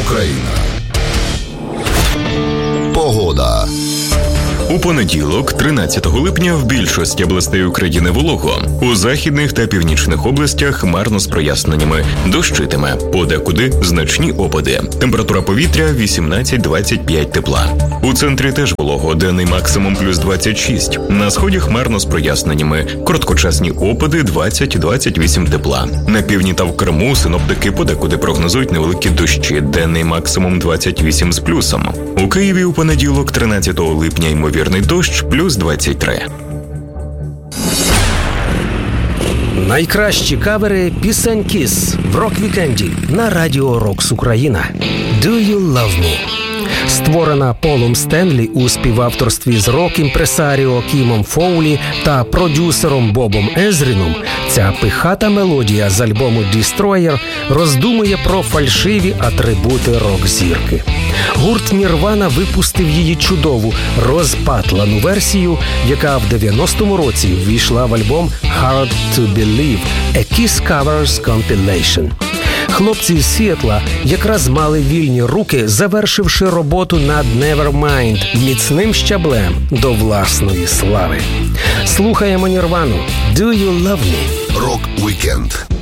Україна. Погода. У понеділок, 13 липня, в більшості областей України волого. У західних та північних областях хмарно з проясненнями. Дощитиме. Подекуди значні опади. Температура повітря 18-25 тепла. У центрі теж волого. Денний максимум плюс 26. На сході хмарно з проясненнями. Короткочасні опади 20-28 тепла. На півдні та в Криму синоптики подекуди прогнозують невеликі дощі. Денний максимум 28 з плюсом. У Києві у понеділок, 13 липня, ймовірний дощ, плюс 23. Найкращі кавери пісень Kiss в рок-вікенді на Радіо Рокс Україна. Do You Love Me? Створена Полом Стенлі у співавторстві з рок-імпресаріо Кімом Фоулі та продюсером Бобом Езріном, ця пихата мелодія з альбому Destroyer роздумує про фальшиві атрибути рок-зірки. Гурт Нірвана випустив її чудову, розпатлану версію, яка в 90-му році ввійшла в альбом Hard to Believe – A Kiss Covers Compilation. Хлопці з Сіетла якраз мали вільні руки, завершивши роботу над Nevermind міцним щаблем до власної слави. Слухаємо Нірвану «Do You Love Me?» Рок-вікенд.